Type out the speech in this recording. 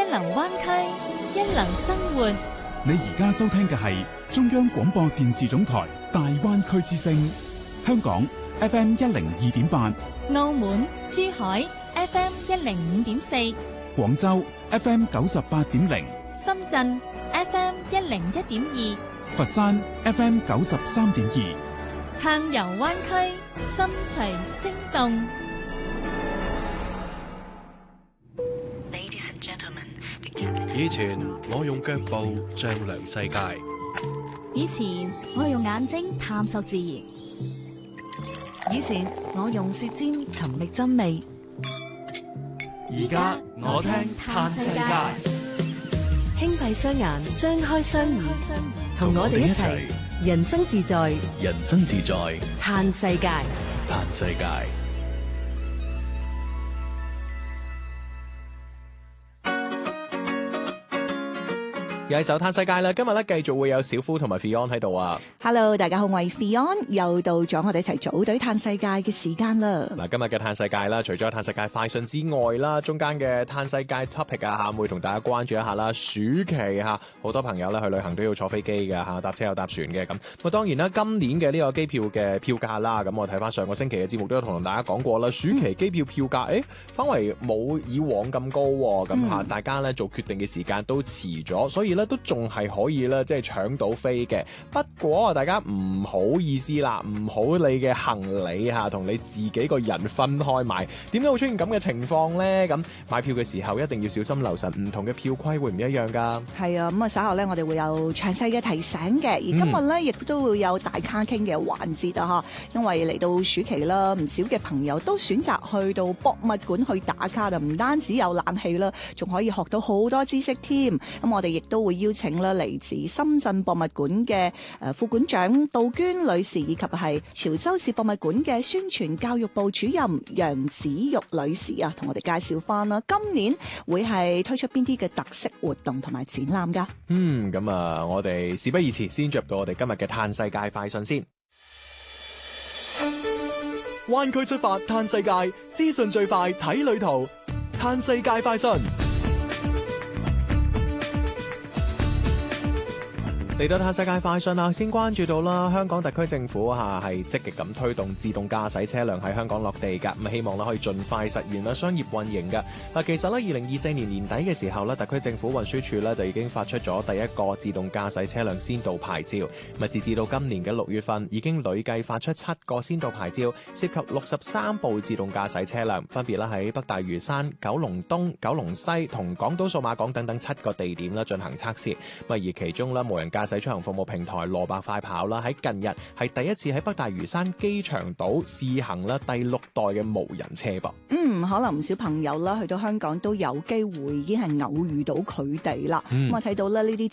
流灣區，一流生活。 你而家收聽嘅係中央廣播電視總台大灣區之聲，香港 FM 102.8， 澳門、珠海 FM 105.4， 廣州 FM 98.0， 深圳 FM 101.2， 佛山 FM 93.2， 暢遊灣區，心隨聲動。 以前我用腳步丈量世界， 以前我用眼睛探索自然， 以前我用舌尖尋覓真味， 而家我聽嘆世界。 輕閉雙眼，張開雙耳，同我哋一齊人生自在， 人生自在， 嘆世界， 嘆世界。又係手嘆世界啦！今日咧繼續會有小夫同埋 Fion 喺度啊。 Hello， 大家好，我係 Fion，又到咗我哋一齊組隊嘆世界嘅時間啦。 嗱，今日嘅嘆世界啦，除咗嘆世界快訊之外啦，中間嘅嘆世界 topic 啊，會同大家關注一下啦。暑期好多朋友咧去旅行都要坐飛機嘅搭車又搭船嘅咁。咁當然啦，今年嘅呢個機票嘅票價啦，咁我睇翻上個星期嘅節目都有同大家講過啦。暑期機票票價反為冇以往咁高喎，咁大家咧做決定嘅時間都遲咗，所以咧都仲係可以咧，即係搶到飛嘅。不過大家唔好意思啦，唔好你嘅行李同你自己個人分開買。點解會出現咁嘅情況咧？咁買票嘅時候一定要小心留神，唔同嘅票規會唔一樣噶。 係啊，咁稍後咧我哋會有詳細嘅提醒嘅。而今日咧亦都會有大咖傾嘅環節啊，因為嚟到暑期啦，唔少嘅朋友都選擇去到博物館去打卡，就唔單止有冷氣啦，仲可以學到好多知識添。咁我哋亦都會邀請啦嚟自深圳博物館嘅副館長杜娟女士，以及係潮州市博物館嘅宣傳教育部主任楊子玉女士啊，同我哋介紹翻啦，今年會係推出邊啲嘅特色活動同埋展覽噶。 咁啊，我哋事不宜遲，先進入到我哋今日嘅嘆世界快訊先。灣區出發嘆世界，資訊最快睇旅途，嘆世界快訊。嚟到嘆世界快訊啦，先關注到啦，香港特區政府係積極咁推動自動駕駛車輛喺香港落地㗎，咁希望可以盡快實現商業運營㗎。其實咧2024年年底嘅時候咧，特區政府運輸署咧就已經發出咗第一個自動駕駛車輛先導牌照。截至到今年嘅6月份，已經累計發出7個先導牌照，涉及63部自動駕駛車輛，分別喺北大嶼山、九龍東、九龍西同港島數碼港等7個地點進行測試。而其中無人駕駛出行服務平台蘿蔔快跑啦，喺近日係第一次喺北大嶼山機場島試行第6代嘅無人車噃。 可能唔少朋友啦去到香港都有機會已經係偶遇到佢哋啦。咁睇到呢啲